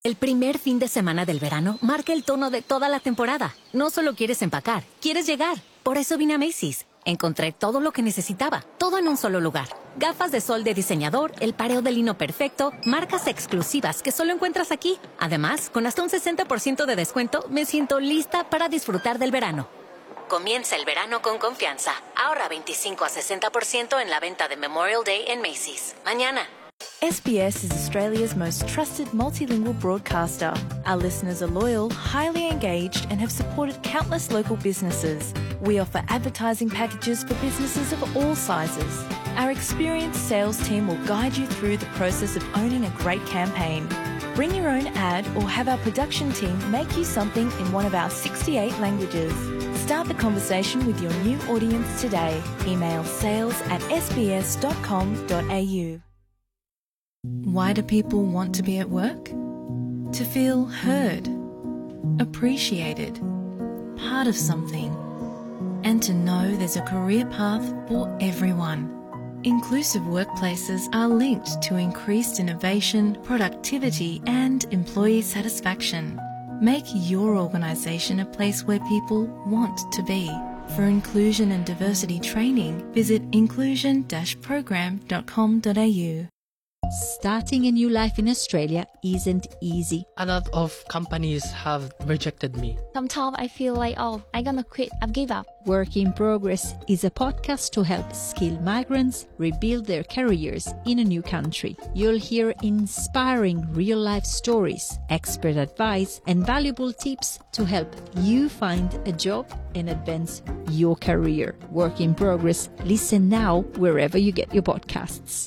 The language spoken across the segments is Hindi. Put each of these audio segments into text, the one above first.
El primer fin de semana del verano marca el tono de toda la temporada. No solo quieres empacar, quieres llegar. Por eso vine a Macy's. Encontré todo lo que necesitaba, todo en un solo lugar. Gafas de sol de diseñador, el pareo de lino perfecto, marcas exclusivas que solo encuentras aquí. Además, con hasta un 60% de descuento, me siento lista para disfrutar del verano. Comienza el verano con confianza. Ahorra 25 a 60% en la venta de Memorial Day en Macy's. Mañana. SBS is Australia's most trusted multilingual broadcaster. Our listeners are loyal, highly engaged, and have supported countless local businesses. We offer advertising packages for businesses of all sizes. Our experienced sales team will guide you through the process of owning a great campaign. Bring your own ad or have our production team make you something in one of our 68 languages. Start the conversation with your new audience today. Email sales@sbs.com.au. Why do people want to be at work? To feel heard, appreciated, part of something, and to know there's a career path for everyone. Inclusive workplaces are linked to increased innovation, productivity, and employee satisfaction. Make your organisation a place where people want to be. For inclusion and diversity training, visit inclusion-program.com.au. Starting a new life in Australia isn't easy. A lot of companies have rejected me. Sometimes I feel like, I'm gonna quit, I've give up. Work in Progress is a podcast to help skilled migrants rebuild their careers in a new country. You'll hear inspiring real-life stories, expert advice, and valuable tips to help you find a job and advance your career. Work in Progress. Listen now wherever you get your podcasts.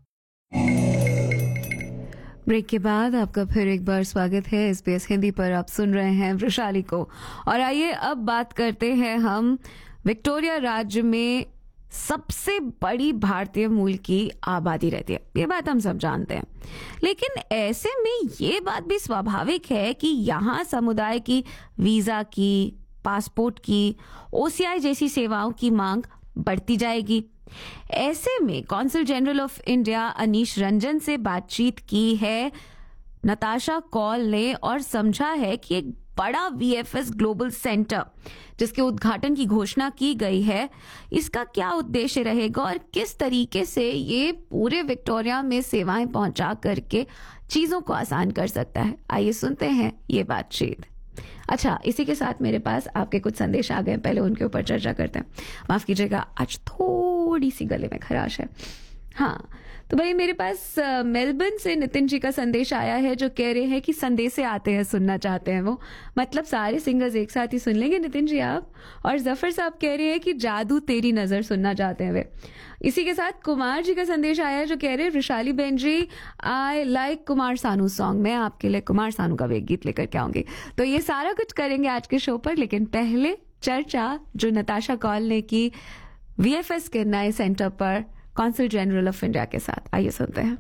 Break के बाद आपका फिर एक बार स्वागत है। SBS हिंदी पर आप सुन रहे हैं वृशाली को। और आइए अब बात करते हैं हम विक्टोरिया राज्य में सबसे बड़ी भारतीय मूल की आबादी रहती है। ये बात हम सब जानते हैं, लेकिन ऐसे में ये बात भी स्वाभाविक है कि यहाँ समुदाय की वीजा की, पासपोर्ट की, OCI जैसी सेवाओं की मांग बढ़ती जाएगी। ऐसे में consul general of India Anish Ranjan से बातचीत की है नताशा कौल ने और समझा है कि एक बड़ा VFS ग्लोबल सेंटर जिसके उद्घाटन की घोषणा की गई है, इसका क्या उद्देश्य रहेगा और किस तरीके से ये पूरे विक्टोरिया में सेवाएं पहुंचा करके चीजों को आसान कर सकता है। आइए सुनते हैं ये बातचीत। अच्छा, इसी के साथ मेरे पास आपके कुछ संदेश आ गए, पहले उनके ऊपर चर्चा करते हैं। माफ कीजिएगा, आज थोड़ी सी गले में खराश है। हाँ, तो भाई मेरे पास मेलबर्न से नितिन जी का संदेश आया है जो कह रहे हैं कि संदेशे आते हैं, सुनना चाहते हैं वो, मतलब सारे सिंगर्स एक साथ ही सुन लेंगे नितिन जी आप। और जफर साहब कह रहे हैं कि जादू तेरी नजर सुनना चाहते हैं वे। इसी के साथ कुमार जी का संदेश आया है जो कह रहे हैं वृशाली बहन जी I like Kumar Sanu song, मैं आपके लिए कुमार सानू का एक गीत लेकर के आऊंगी। तो ये सारा कुछ करेंगे आज के शो पर, लेकिन पहले चर्चा जो नताशा कौल ने की VFS के नए सेंटर पर कौंसल जनरल ऑफ इंडिया के साथ, आइए सुनते हैं।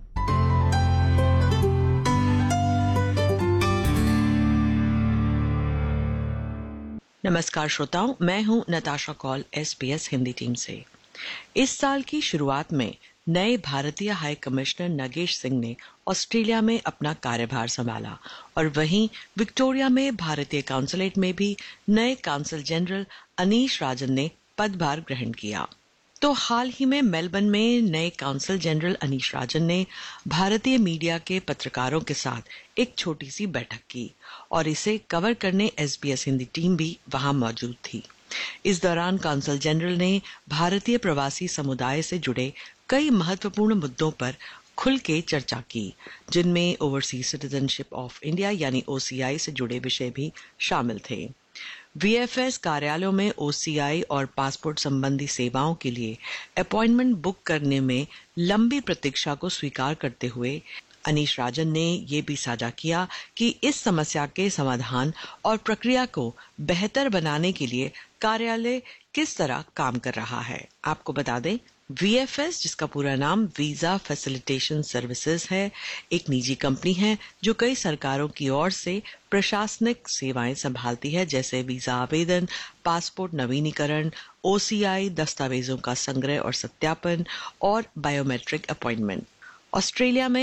नमस्कार श्रोताओं, मैं हूं नताशा कौल SBS हिंदी टीम से। इस साल की शुरुआत में नए भारतीय हाई कमिश्नर नगेश सिंह ने ऑस्ट्रेलिया में अपना कार्यभार संभाला और वहीं विक्टोरिया में भारतीय काउंसलेट में भी नए काउंसल जनरल अनीश राजन ने पदभार ग्रहण किया। तो हाल ही में मेलबर्न में नए काउंसल जनरल अनीश राजन ने भारतीय मीडिया के पत्रकारों के साथ एक छोटी सी बैठक की और इसे कवर करने SBS हिंदी टीम भी वहां मौजूद थी। इस दौरान काउंसल जनरल ने भारतीय प्रवासी समुदाय से जुड़े कई महत्वपूर्ण मुद्दों पर खुल के चर्चा की, जिनमें ओवरसीज सिटीजनशिप ऑफ इंडिया यानी OCI से जुड़े विषय भी शामिल थे। VFS कार्यालयों में OCI और पासपोर्ट संबंधी सेवाओं के लिए अपॉइंटमेंट बुक करने में लंबी प्रतीक्षा को स्वीकार करते हुए अनीश राजन ने ये भी साझा किया कि इस समस्या के समाधान और प्रक्रिया को बेहतर बनाने के लिए कार्यालय किस तरह काम कर रहा है। आपको बता दें, VFS, जिसका पूरा नाम वीजा फैसिलिटेशन सर्विसेज है, एक निजी कंपनी है जो कई सरकारों की ओर से प्रशासनिक सेवाएं संभालती है, जैसे वीजा आवेदन, पासपोर्ट नवीनीकरण, OCI, दस्तावेजों का संग्रह और सत्यापन और बायोमेट्रिक अपॉइंटमेंट। ऑस्ट्रेलिया में